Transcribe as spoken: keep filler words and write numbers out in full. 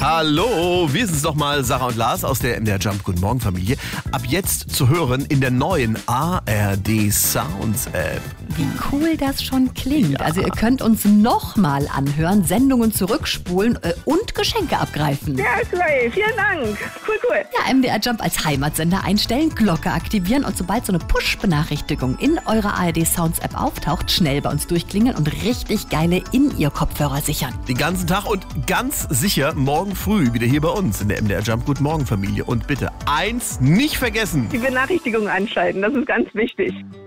Hallo, wir sind es nochmal, Sarah und Lars aus der M D R Jump Guten Morgen Familie. Ab jetzt zu hören in der neuen A R D Sounds App. Wie cool das schon klingt. Ja. Also ihr könnt uns nochmal anhören, Sendungen zurückspulen äh, und Geschenke abgreifen. Ja, cool. Vielen Dank. Cool, cool. Ja, M D R Jump als Heimatsender einstellen, Glocke aktivieren und sobald so eine Push-Benachrichtigung in eurer A R D Sounds App auftaucht, schnell bei uns durchklingeln und richtig geile In-Ear-Kopfhörer sichern. Den ganzen Tag und ganz sicher morgen früh wieder hier bei uns in der M D R Jump Guten Morgen Familie. Und bitte eins nicht vergessen. Die Benachrichtigung anschalten, das ist ganz wichtig.